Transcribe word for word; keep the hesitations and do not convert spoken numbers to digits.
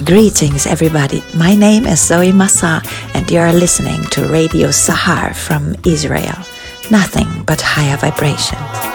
Greetings, everybody. My name is Zoe Massa, and you are listening to Radio Sahar from Israel. Nothing but higher vibrations.